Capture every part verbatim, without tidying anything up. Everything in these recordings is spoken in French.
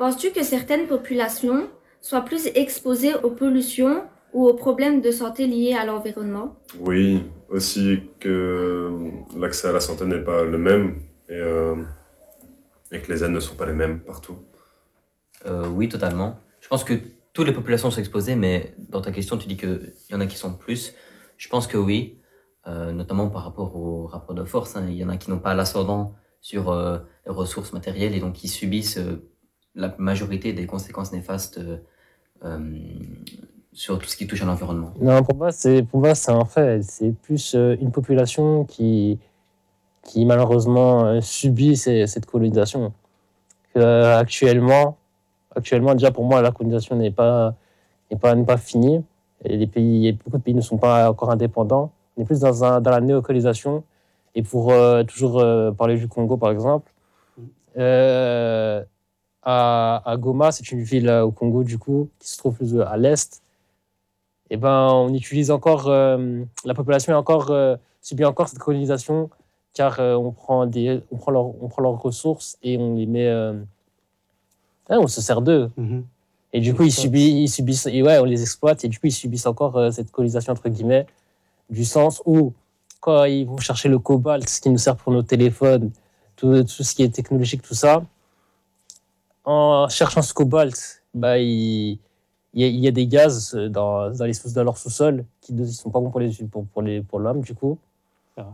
Penses-tu que certaines populations soient plus exposées aux pollutions ou aux problèmes de santé liés à l'environnement? Oui, aussi que l'accès à la santé n'est pas le même et, euh, et que les aides ne sont pas les mêmes partout. Euh, oui, totalement. Je pense que toutes les populations sont exposées, mais dans ta question, tu dis qu'il y en a qui sont plus. Je pense que oui, euh, notamment par rapport au rapport de force, hein. Il y en a qui n'ont pas l'ascendant sur euh, les ressources matérielles et donc qui subissent euh, la majorité des conséquences néfastes euh, euh, sur tout ce qui touche à l'environnement. Non, pour moi, c'est, pour moi, c'est un fait. C'est plus euh, une population qui, qui malheureusement euh, subit ces- cette colonisation. Euh, actuellement, actuellement, déjà pour moi, la colonisation n'est pas, n'est pas, n'est pas finie. Et les pays, beaucoup de pays ne sont pas encore indépendants. On est plus dans, un, dans la néocolonisation. Et pour euh, toujours euh, parler du Congo, par exemple, euh, à, à Goma, c'est une ville euh, au Congo, du coup, qui se trouve plus euh, à l'est. Et ben, on utilise encore, euh, la population est encore, euh, subit encore cette colonisation, car euh, on, prend des, on, prend leur, on prend leurs ressources et on les met, euh, ouais, on se sert d'eux. Mhm. Et du coup, ils subissent, ils subissent, et ouais, on les exploite, et du coup, ils subissent encore euh, cette colonisation, entre guillemets, du sens où, quand ils vont chercher le cobalt, ce qui nous sert pour nos téléphones, tout, tout ce qui est technologique, tout ça, en cherchant ce cobalt, bah, ils, il y, a, il y a des gaz dans, dans, les, dans leur sous-sol qui ne sont pas bons pour, les, pour, pour, les, pour l'homme, du coup. Ah.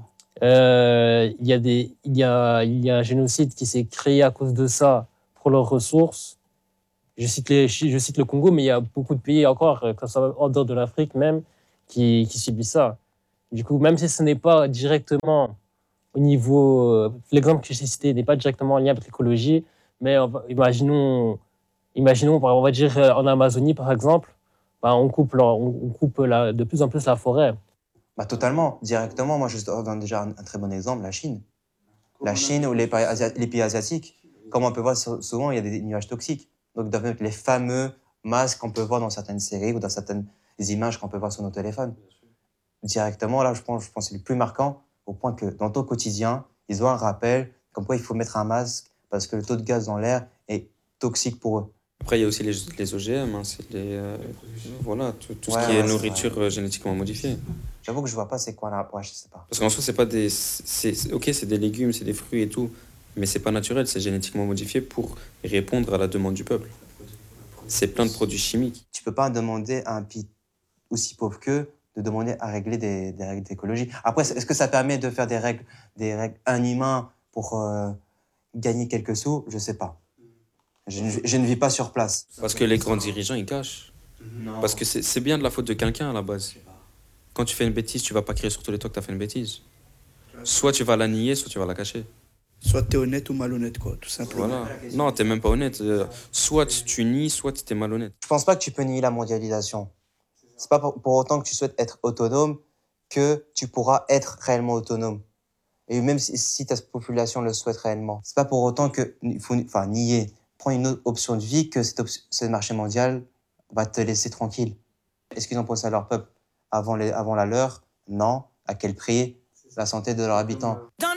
Euh, il, y a des, il, y a, il y a un génocide qui s'est créé à cause de ça pour leurs ressources. Je cite, les, je cite le Congo, mais il y a beaucoup de pays encore, que ce soit en dehors de l'Afrique même, qui, qui subissent ça. Du coup, même si ce n'est pas directement au niveau... Euh, l'exemple que j'ai cité n'est pas directement en lien avec l'écologie, mais on va, imaginons... Imaginons, on va dire en Amazonie, par exemple, bah, on coupe, la, on coupe la, de plus en plus la forêt. Bah, totalement, directement. Moi, je donne déjà un, un très bon exemple, la Chine. La Chine ou les, les pays asiatiques, comme on peut voir souvent, il y a des nuages toxiques. Donc, les fameux masques qu'on peut voir dans certaines séries ou dans certaines images qu'on peut voir sur nos téléphones. Directement, là, je pense, je pense que c'est le plus marquant, au point que dans ton quotidien, ils ont un rappel comme quoi il faut mettre un masque parce que le taux de gaz dans l'air est toxique pour eux. Après, il y a aussi les, les O G M, hein, c'est les, euh, voilà, tout, tout ouais, ce qui est ouais, nourriture euh, génétiquement modifiée. J'avoue que je vois pas c'est quoi là, ouais, je sais pas. Parce qu'en soi, c'est pas des, c'est, c'est, ok, c'est des légumes, c'est des fruits et tout, mais c'est pas naturel, c'est génétiquement modifié pour répondre à la demande du peuple. C'est plein de produits chimiques. Tu peux pas demander à un pays aussi pauvre qu'eux de demander à régler des, des règles d'écologie. Après, est-ce que ça permet de faire des règles, des règles un humain pour euh, gagner quelques sous? Je sais pas. Je, je ne vis pas sur place. Parce que les grands dirigeants, ils cachent. Non. Parce que c'est, c'est bien de la faute de quelqu'un à la base. Quand tu fais une bêtise, tu vas pas crier sur tous les toits que tu as fait une bêtise. Soit tu vas la nier, soit tu vas la cacher. Soit tu es honnête ou malhonnête, quoi, tout simplement. Voilà. Non, tu n'es même pas honnête. Soit tu nies, soit tu es malhonnête. Je pense pas que tu peux nier la mondialisation. C'est pas pour, pour autant que tu souhaites être autonome que tu pourras être réellement autonome. Et même si, si ta population le souhaite réellement. C'est pas pour autant qu'il faut enfin, nier. Prends une autre option de vie que cette option, ce marché mondial va te laisser tranquille. Est-ce qu'ils ont pensé à leur peuple avant, les, avant la leur? Non. À quel prix? La santé de leurs habitants.